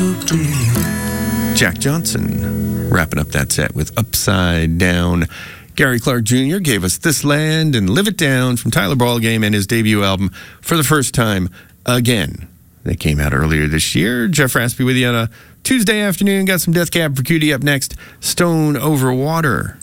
Jack Johnson wrapping up that set with Upside Down. Gary Clark Jr. gave us This Land and Live It Down from Tyler Ballgame and his debut album For the First Time Again. They came out earlier this year. Jeff Raspy with you on a Tuesday afternoon. Got some Death Cab for Cutie up next. Stone Over Water.